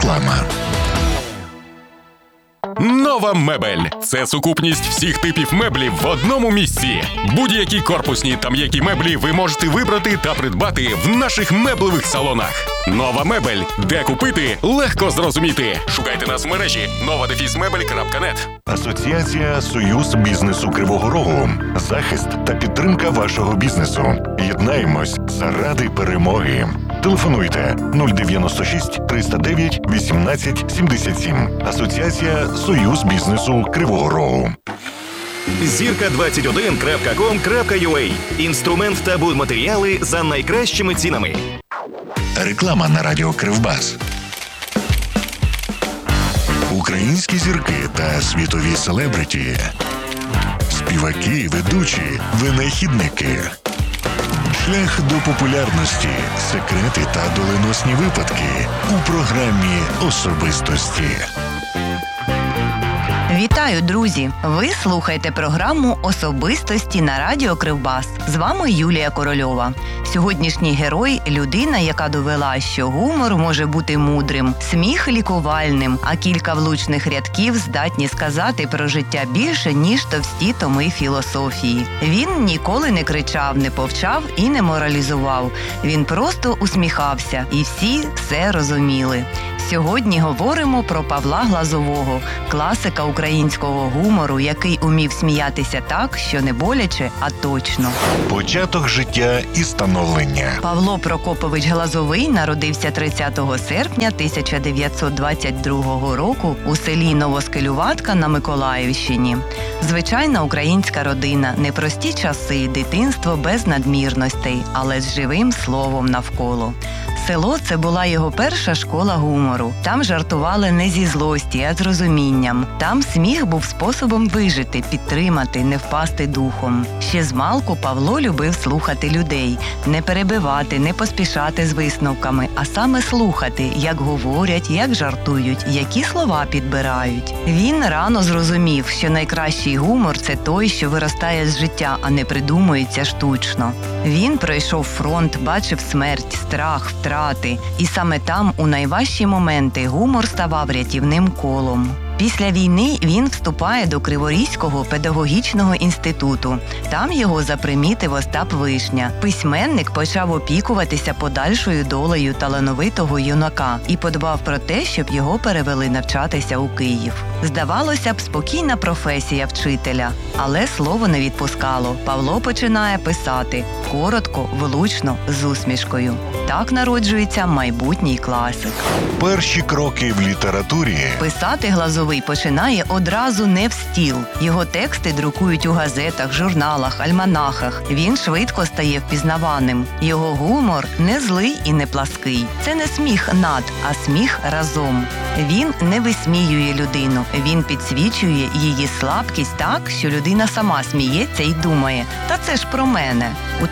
Реклама. Нова мебель – це сукупність всіх типів меблів в одному місці. Будь-які корпусні та м'які меблі ви можете вибрати та придбати в наших меблевих салонах. Нова мебель. Де купити? Легко зрозуміти. Шукайте нас в мережі nova-mebel.net. Асоціація «Союз бізнесу Кривого Рогу». Захист та підтримка вашого бізнесу. Єднаємось заради перемоги. Телефонуйте 096 309 18 77. Асоціація «Союз бізнесу Кривого Рогу». Зірка21.com.ua. Інструмент та будматеріали за найкращими цінами. Реклама на радіо Кривбас. Українські зірки та світові селебриті. Співаки, ведучі, винахідники. Шлях до популярності, секрети та доленосні випадки у програмі «Особистості». Вітаю, друзі! Ви слухаєте програму «Особистості» на радіо Кривбас. З вами Юлія Корольова. Сьогоднішній герой – людина, яка довела, що гумор може бути мудрим, сміх – лікувальним, а кілька влучних рядків здатні сказати про життя більше, ніж товсті томи філософії. Він ніколи не кричав, не повчав і не моралізував. Він просто усміхався, і всі все розуміли. Сьогодні говоримо про Павла Глазового, класика українського гумору, який умів сміятися так, що не боляче, а точно. Початок життя і становлення. Павло Прокопович Глазовий народився 30 серпня 1922 року у селі Новоскелюватка на Миколаївщині. Звичайна українська родина, непрості часи, дитинство без надмірностей, але з живим словом навколо. Село – це була його перша школа гумору. Там жартували не зі злості, а з розумінням. Там сміх був способом вижити, підтримати, не впасти духом. Ще змалку Павло любив слухати людей. Не перебивати, не поспішати з висновками, а саме слухати, як говорять, як жартують, які слова підбирають. Він рано зрозумів, що найкращий гумор – це той, що виростає з життя, а не придумується штучно. Він пройшов фронт, бачив смерть, страх, втрати. І саме там, у найважчі моменти, гумор ставав рятівним колом. Після війни він вступає до Криворізького педагогічного інституту. Там його запримітив Остап Вишня. Письменник почав опікуватися подальшою долею талановитого юнака і подбав про те, щоб його перевели навчатися у Київ. Здавалося б, спокійна професія вчителя, але слово не відпускало. Павло починає писати – коротко, влучно, з усмішкою. Так народжується майбутній класик. Перші кроки в літературі. Писати Глазовий починає одразу не в стіл. Його тексти друкують у газетах, журналах, альманахах. Він швидко стає впізнаваним. Його гумор не злий і не плаский. Це не сміх над, а сміх разом. Він не висміює людину. Він підсвічує її слабкість так, що людина сама сміється і думає «та це ж про мене». У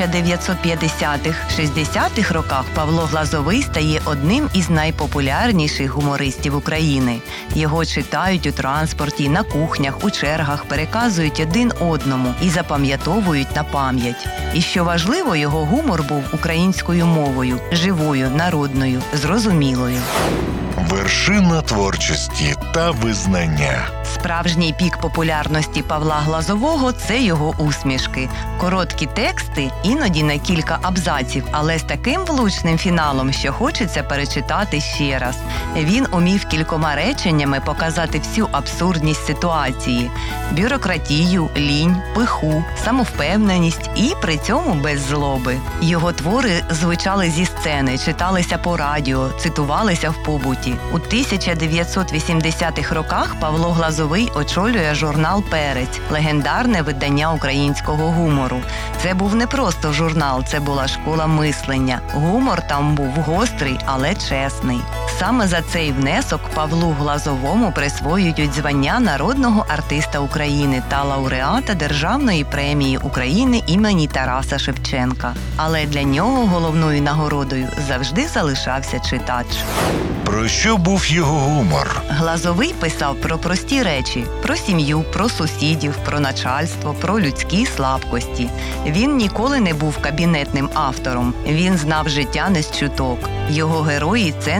1950-60-х роках Павло Глазовий стає одним із найпопулярніших гумористів України. Його читають у транспорті, на кухнях, у чергах, переказують один одному і запам'ятовують на пам'ять. І що важливо, його гумор був українською мовою, живою, народною, зрозумілою. Вершина творчості та визнання. Справжній пік популярності Павла Глазового – це його усмішки. Короткі тексти, іноді на кілька абзаців, але з таким влучним фіналом, що хочеться перечитати ще раз. Він умів кількома реченнями показати всю абсурдність ситуації – бюрократію, лінь, пиху, самовпевненість і при цьому без злоби. Його твори звучали зі сцени, читалися по радіо, цитувалися в побуті. У 1980-х роках Павло Глазовий очолює журнал «Перець» – легендарне видання українського гумору. Це був не просто журнал, це була школа мислення. Гумор там був гострий, але чесний. Саме за цей внесок Павлу Глазовому присвоюють звання народного артиста України та лауреата Державної премії України імені Тараса Шевченка. Але для нього головною нагородою завжди залишався читач. Про що був його гумор? Глазовий писав про прості речі – про сім'ю, про сусідів, про начальство, про людські слабкості. Він ніколи не був кабінетним автором. Він знав життя не з чуток. Його герої – це не вигадані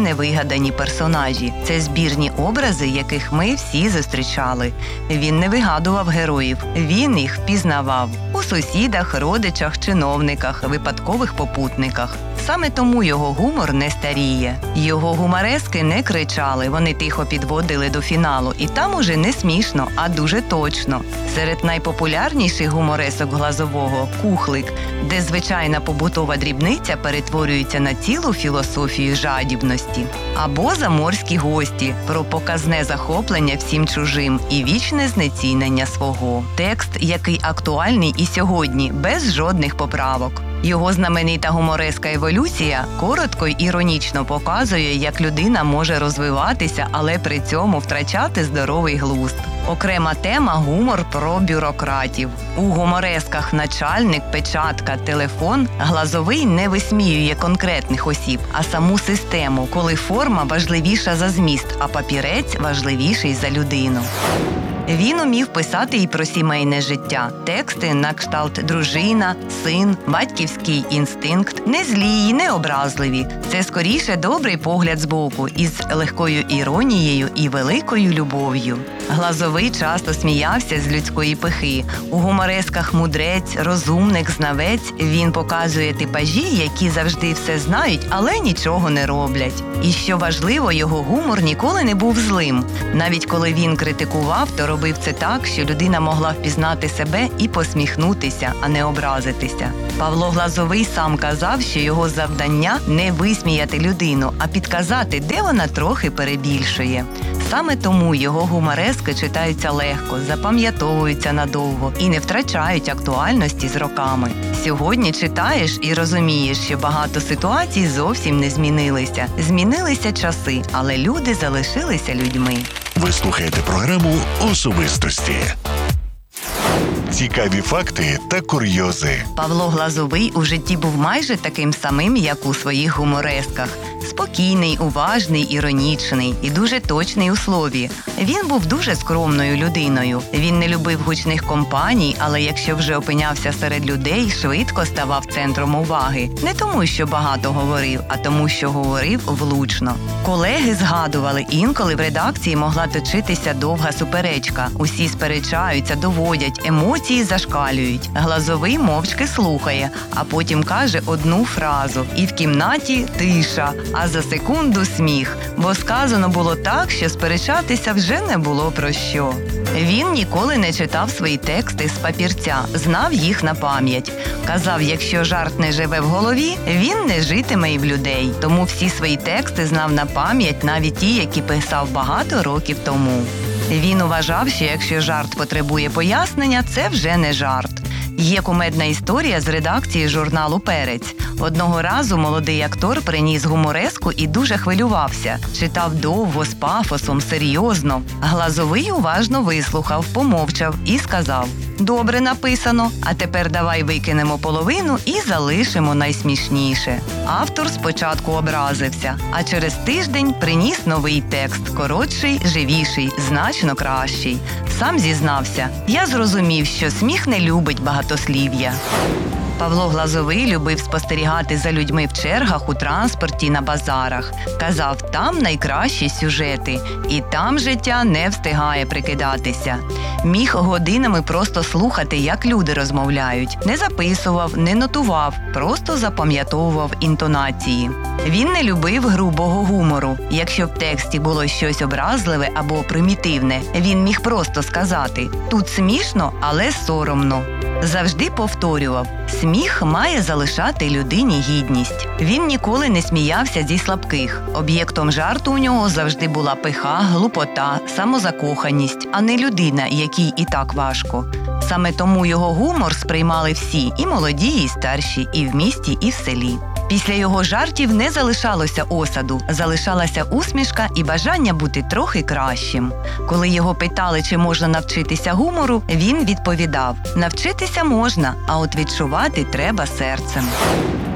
вигадані персонажі. Це збірні образи, яких ми всі зустрічали. Він не вигадував героїв, він їх впізнавав у сусідах, родичах, чиновниках, випадкових попутниках. Саме тому його гумор не старіє. Його гуморески не кричали, вони тихо підводили до фіналу. І там уже не смішно, а дуже точно. Серед найпопулярніших гуморесок Глазового – «Кухлик», де звичайна побутова дрібниця перетворюється на цілу філософію жадібності. Або «Заморські гості» про показне захоплення всім чужим і вічне знецінення свого. Текст, який актуальний і сьогодні, без жодних поправок. Його знаменита гумореска «Еволюція» коротко й іронічно показує, як людина може розвиватися, але при цьому втрачати здоровий глузд. Окрема тема – гумор про бюрократів. У гуморесках «Начальник», «Печатка», «Телефон» Глазовий не висміює конкретних осіб, а саму систему, коли форма важливіша за зміст, а папірець важливіший за людину. Він умів писати і про сімейне життя. Тексти на кшталт «Дружина», «Син», «Батьківський інстинкт» не злі і не образливі. Це скоріше добрий погляд збоку із легкою іронією і великою любов'ю. Глазовий часто сміявся з людської пихи. У гуморесках «Мудрець», «Розумник», «Знавець» він показує типажі, які завжди все знають, але нічого не роблять. І що важливо, його гумор ніколи не був злим. Навіть коли він критикував, то робив це так, що людина могла впізнати себе і посміхнутися, а не образитися. Павло Глазовий сам казав, що його завдання – не висміяти людину, а підказати, де вона трохи перебільшує. Саме тому його гуморески читаються легко, запам'ятовуються надовго і не втрачають актуальності з роками. Сьогодні читаєш і розумієш, що багато ситуацій зовсім не змінилися. Змінилися часи, але люди залишилися людьми. Ви слухаєте програму «Особистості». Цікаві факти та курйози. Павло Глазовий у житті був майже таким самим, як у своїх гуморесках. Спокійний, уважний, іронічний і дуже точний у слові. Він був дуже скромною людиною. Він не любив гучних компаній, але якщо вже опинявся серед людей, швидко ставав центром уваги. Не тому, що багато говорив, а тому, що говорив влучно. Колеги згадували, інколи в редакції могла точитися довга суперечка. Усі сперечаються, доводять, емоції зашкалюють. Глазовий мовчки слухає, а потім каже одну фразу. І в кімнаті тиша, а за секунду сміх, бо сказано було так, що сперечатися вже не було про що. Він ніколи не читав свої тексти з папірця, знав їх на пам'ять. Казав, якщо жарт не живе в голові, він не житиме і в людей. Тому всі свої тексти знав на пам'ять, навіть ті, які писав багато років тому. Він вважав, що якщо жарт потребує пояснення, це вже не жарт. Є кумедна історія з редакції журналу «Перець». Одного разу молодий актор приніс гумореску і дуже хвилювався. Читав довго, з пафосом, серйозно. Глазовий уважно вислухав, помовчав і сказав: «Добре написано, а тепер давай викинемо половину і залишимо найсмішніше». Автор спочатку образився, а через тиждень приніс новий текст, коротший, живіший, значно кращий. Сам зізнався: «Я зрозумів, що сміх не любить багатослів'я». Павло Глазовий любив спостерігати за людьми в чергах, у транспорті, на базарах. Казав, там найкращі сюжети, і там життя не встигає прикидатися. Міг годинами просто слухати, як люди розмовляють. Не записував, не нотував, просто запам'ятовував інтонації. Він не любив грубого гумору. Якщо в тексті було щось образливе або примітивне, він міг просто сказати: «Тут смішно, але соромно». Завжди повторював: сміх має залишати людині гідність. Він ніколи не сміявся зі слабких. Об'єктом жарту у нього завжди була пиха, глупота, самозакоханість, а не людина, якій і так важко. Саме тому його гумор сприймали всі – і молоді, і старші, і в місті, і в селі. Після його жартів не залишалося осаду, залишалася усмішка і бажання бути трохи кращим. Коли його питали, чи можна навчитися гумору, він відповідав: «Навчитися можна, а от відчувати треба серцем».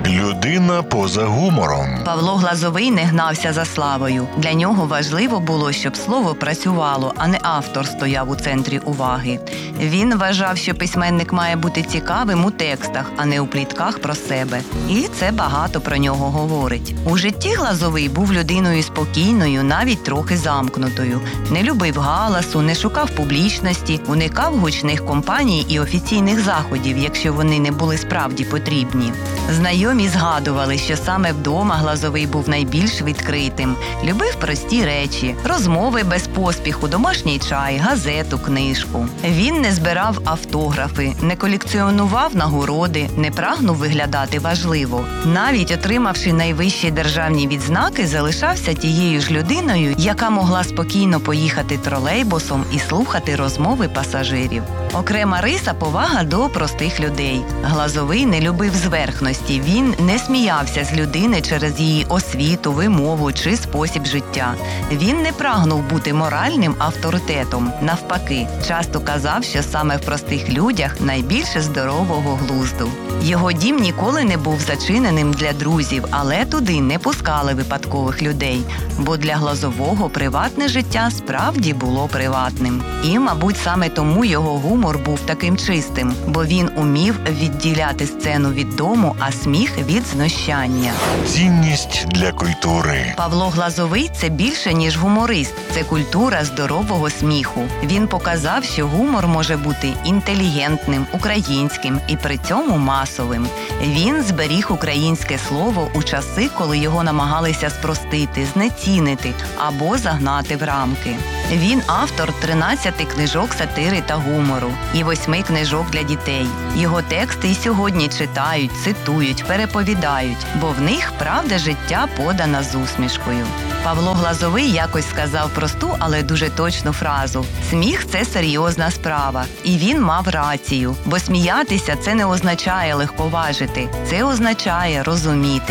Людина поза гумором. Павло Глазовий не гнався за славою. Для нього важливо було, щоб слово працювало, а не автор стояв у центрі уваги. Він вважав, що письменник має бути цікавим у текстах, а не у плітках про себе. І це багато про нього говорить. У житті Глазовий був людиною спокійною, навіть трохи замкнутою. Не любив галасу, не шукав публічності, уникав гучних компаній і офіційних заходів, якщо вони не були справді потрібні. Знайомі згадували, що саме вдома Глазовий був найбільш відкритим. Любив прості речі, розмови без поспіху, домашній чай, газету, книжку. Він не збирав автографи, не колекціонував нагороди, не прагнув виглядати важливо. Навіть отримавши найвищі державні відзнаки, залишався тією ж людиною, яка могла спокійно поїхати тролейбусом і слухати розмови пасажирів. Окрема риса – повага до простих людей. Глазовий не любив зверхності, він не сміявся з людини через її освіту, вимову чи спосіб життя. Він не прагнув бути моральним авторитетом. Навпаки, часто казав, що саме в простих людях найбільше здорового глузду. Його дім ніколи не був зачиненим для друзів, але туди не пускали випадкових людей, бо для Глазового приватне життя справді було приватним. І, мабуть, саме тому його гумор був таким чистим, бо він умів відділяти сцену від дому, а сміх від знущання. Цінність для культури. Павло Глазовий – це більше, ніж гуморист. Це культура здорового сміху. Він показав, що гумор може бути інтелігентним, українським і при цьому масовим. Він зберіг українське слово у часи, коли його намагалися спростити, знецінити або загнати в рамки. Він автор 13 книжок сатири та гумору і 8 книжок для дітей. Його тексти і сьогодні читають, цитують, переповідають, бо в них правда життя подана з усмішкою. Павло Глазовий якось сказав просту, але дуже точну фразу: «Сміх – це серйозна справа». І він мав рацію, бо сміятися – це не означає легковажити, це означає розуміти.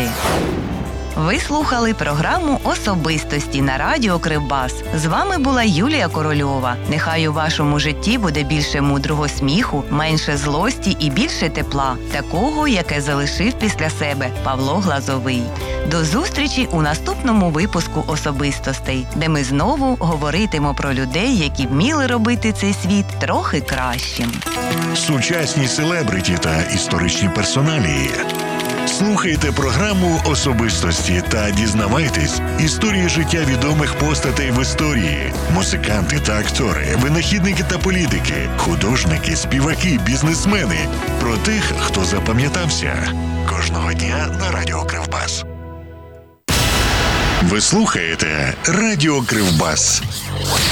Ви слухали програму «Особистості» на радіо Кривбас. З вами була Юлія Корольова. Нехай у вашому житті буде більше мудрого сміху, менше злості і більше тепла, такого, яке залишив після себе Павло Глазовий. До зустрічі у наступному випуску «Особистостей», де ми знову говоритимо про людей, які вміли робити цей світ трохи кращим. Сучасні селебриті та історичні персоналії. Слухайте програму «Особистості» та дізнавайтесь історії життя відомих постатей в історії. Музиканти та актори, винахідники та політики, художники, співаки, бізнесмени. Про тих, хто запам'ятався. Кожного дня на радіо Кривбас. Ви слухаєте радіо Кривбас.